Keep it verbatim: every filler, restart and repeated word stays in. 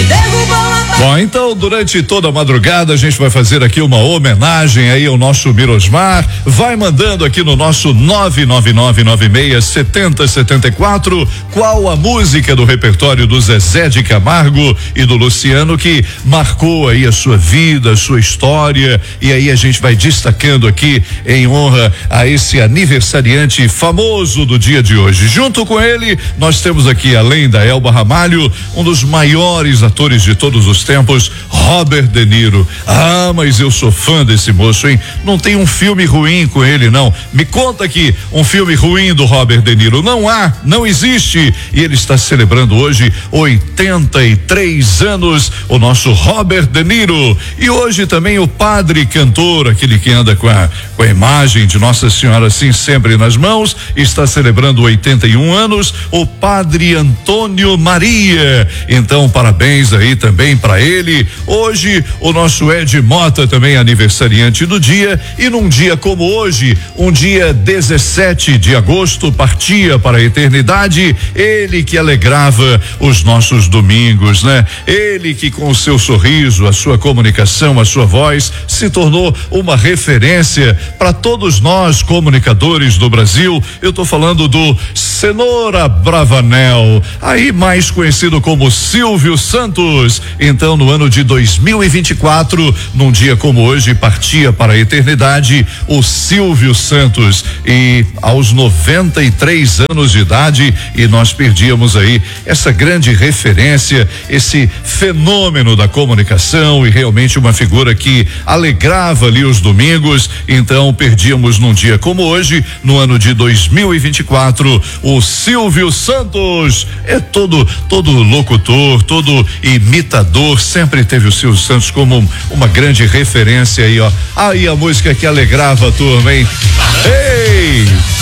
Bom, então durante toda a madrugada a gente vai fazer aqui uma homenagem aí ao nosso Mirosmar. Vai mandando aqui no nosso nove nove nove nove seis sete zero sete quatro qual a música do repertório do Zezé de Camargo e do Luciano que marcou aí a sua vida, a sua história, e aí a gente vai destacando aqui em honra a esse aniversariante famoso do dia de hoje. Junto com ele, nós temos aqui, além da Elba Ramalho, um dos maiores atores de todos os tempos, Robert De Niro. Ah, mas eu sou fã desse moço, hein? Não tem um filme ruim com ele, não. Me conta aqui um filme ruim do Robert De Niro. Não há, não existe. E ele está celebrando hoje oitenta e três anos, o nosso Robert De Niro. E hoje também o padre cantor, aquele que anda com a, com a imagem de Nossa Senhora assim sempre nas mãos, está celebrando oitenta e um anos, o padre Antônio Maria. Então, parabéns aí também para ele. Hoje o nosso Ed Mota também é aniversariante do dia, e num dia como hoje, um dia dezessete de agosto, partia para a eternidade ele que alegrava os nossos domingos, né? Ele que com o seu sorriso, a sua comunicação, a sua voz se tornou uma referência para todos nós comunicadores do Brasil. Eu tô falando do Cenoura Bravanel, aí mais conhecido como Silvio Santos. Então, no ano de dois mil e vinte e quatro, num dia como hoje, partia para a eternidade o Silvio Santos, e aos noventa e três anos de idade, e nós perdíamos aí essa grande referência, esse fenômeno da comunicação e realmente uma figura que alegrava ali os domingos. Então, perdíamos num dia como hoje, no ano de dois mil e vinte e quatro, o Silvio Santos. É todo todo locutor, todo imitador, sempre teve o Silvio Santos como uma grande referência aí, ó. Aí a música que alegrava a turma, hein? Ei!